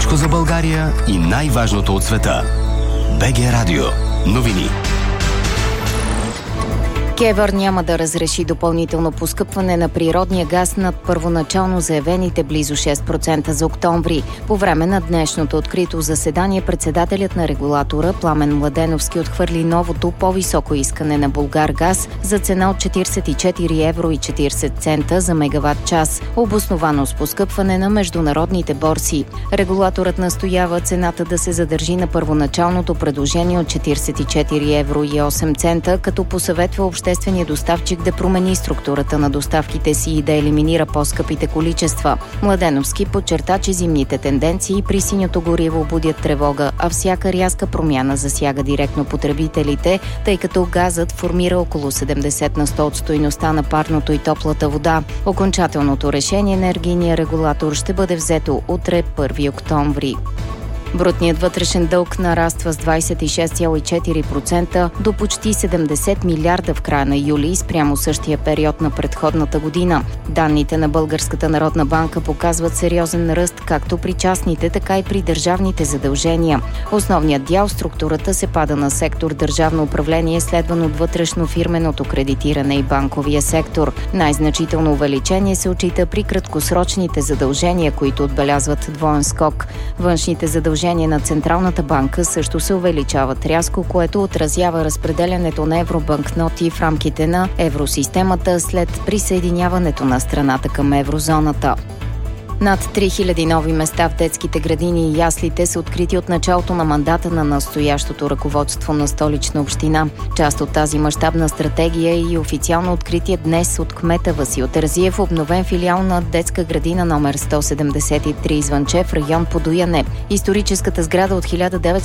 Всичко за България и най-важното от света. БГ Радио. Новини. КЕВР няма да разреши допълнително поскъпване на природния газ над първоначално заявените близо 6% за октомври. По време на днешното открито заседание председателят на регулатора Пламен Младеновски отхвърли новото по-високо искане на Булгаргаз за цена от 44 евро и 40 цента за мегаватт час, обосновано с поскъпване на международните борси. Регулаторът настоява цената да се задържи на първоначалното предложение от 44 евро и 8 цента, като посъветва обществения доставчик да промени структурата на доставките си и да елиминира по-скъпите количества. Младеновски подчерта, че зимните тенденции при синьото гориво будят тревога, а всяка рязка промяна засяга директно потребителите, тъй като газът формира около 70% от стойността на парното и топлата вода. Окончателното решение на енергийния регулатор ще бъде взето утре, 1 октомври. Брутният вътрешен дълг нараства с 26,4% до почти 70 милиарда в края на юли спрямо същия период на предходната година. Данните на Българската народна банка показват сериозен ръст както при частните, така и при държавните задължения. Основният дял в структурата се пада на сектор държавно управление, следван от вътрешно-фирменото кредитиране и банковия сектор. Най-значително увеличение се отчита при краткосрочните задължения, които отбелязват двоен скок. Външните задължения на Централната банка също се увеличават рязко, което отразява разпределянето на евробанкноти в рамките на евросистемата след присъединяването на страната към еврозоната. Над 3000 нови места в детските градини и яслите са открити от началото на мандата на настоящото ръководство на Столична община. Част от тази мащабна стратегия и официално откритие днес от кмета Васил Терзиев обновен филиал на детска градина номер 173 Звънчев, район Подуяне. Историческата сграда от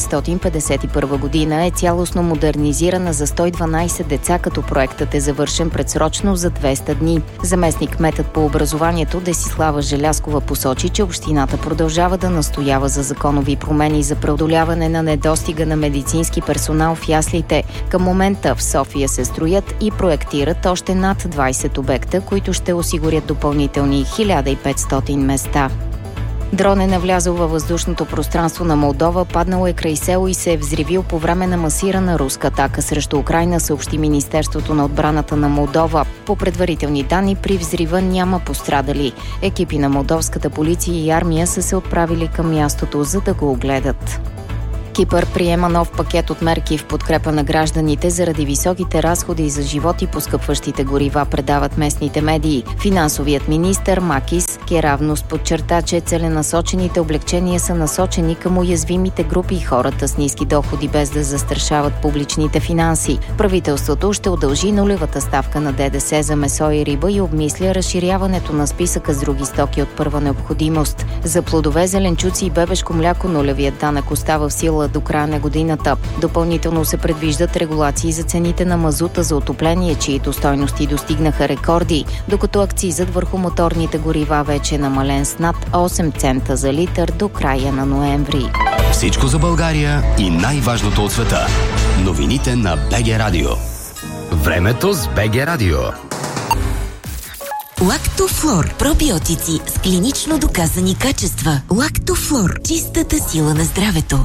1951 година е цялостно модернизирана за 112 деца, като проектът е завършен предсрочно за 200 дни. Заместник кметът по образованието Десислава Желязкова посочи, че общината продължава да настоява за законови промени за преодоляване на недостига на медицински персонал в яслите. Към момента в София се строят и проектират още над 20 обекта, които ще осигурят допълнителни 1500 места. Дрон е навлязъл във въздушното пространство на Молдова, паднал е край село и се е взривил по време на масирана руска атака срещу Украйна, съобщи Министерството на отбраната на Молдова. По предварителни данни при взрива няма пострадали. Екипи на молдовската полиция и армия са се отправили към мястото, за да го огледат. Кипър приема нов пакет от мерки в подкрепа на гражданите заради високите разходи за живот и поскъпващите горива, предават местните медии. Финансовият министър Макис Керавнос подчерта, че целенасочените облекчения са насочени към уязвимите групи и хората с ниски доходи, без да застрашават публичните финанси. Правителството ще удължи нулевата ставка на ДДС за месо и риба и обмисля разширяването на списъка с други стоки от първа необходимост. За плодове, зеленчуци и бебешко мляко нулевият данък остава в сила до края на годината. Допълнително се предвиждат регулации за цените на мазута за отопление, чието стойности достигнаха рекорди, докато акцизът върху моторните горива вече е намален с над 8 цента за литър до края на ноември. Всичко за България и най-важното от света. Новините на БГ Радио. Времето с БГ Радио. Лактофлор. Пробиотици с клинично доказани качества. Лактофлор. Чистата сила на здравето.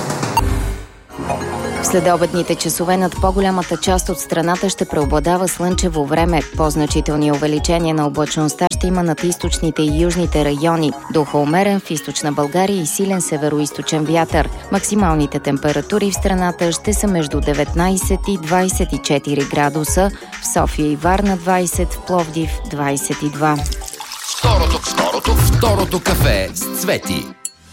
В следобедните часове над по-голямата част от страната ще преобладава слънчево време. По-значителни увеличения на облачността ще има над източните и южните райони. Духа умерен в източна България и силен североизточен вятър. Максималните температури в страната ще са между 19 и 24 градуса. В София и Варна 20, в Пловдив 22. Второто кафе с Цвети.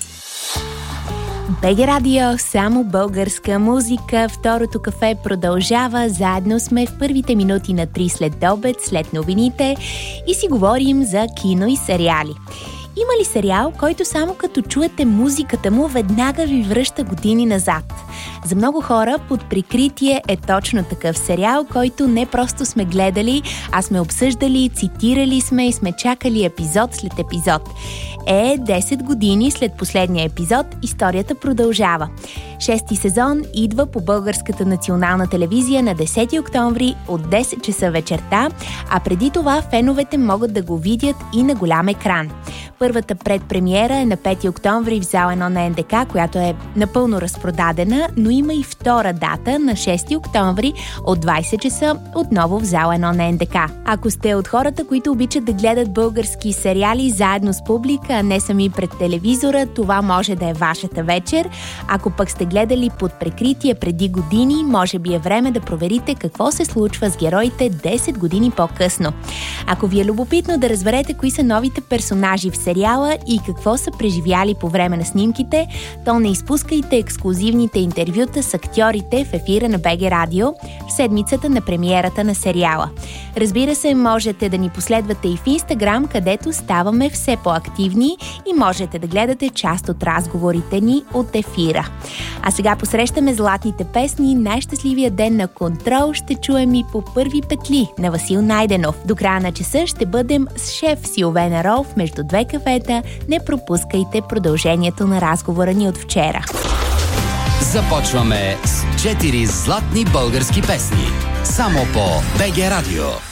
БГ Радио, само българска музика. Второто кафе продължава. Заедно сме в първите минути на 3 след обед, след новините и си говорим за кино и сериали. Има ли сериал, който само като чуете музиката му, веднага ви връща години назад? За много хора Под прикритие е точно такъв сериал, който не просто сме гледали, а сме обсъждали, цитирали сме и сме чакали епизод след епизод. 10 години след последния епизод историята продължава. Шести сезон идва по Българската национална телевизия на 10 октомври от 10 часа вечерта, а преди това феновете могат да го видят и на голям екран. Първата предпремиера е на 5 октомври в зала 1 на НДК, която е напълно разпродадена, но има и втора дата на 6 октомври от 20 часа отново в зала 1 на НДК. Ако сте от хората, които обичат да гледат български сериали заедно с публика, а не сами пред телевизора, това може да е вашата вечер. Ако пък сте гледали под прикритие преди години, може би е време да проверите какво се случва с героите 10 години по-късно. Ако ви е любопитно да разберете кои са новите персонажи в сериала и какво са преживяли по време на снимките, то не изпускайте ексклузивните интервюта с актьорите в ефира на БГ Радио в седмицата на премиерата на сериала. Разбира се, можете да ни последвате и в Инстаграм, където ставаме все по-активни и можете да гледате част от разговорите ни от ефира. А сега посрещаме златните песни. Най-щастливия ден на Контрол ще чуем и по първи петли на Васил Найденов. До края на часа ще бъдем с шеф Силвена Ролф между две кафета. Не пропускайте продължението на разговора ни от вчера. Започваме с 4 златни български песни. Само по БГ Радио.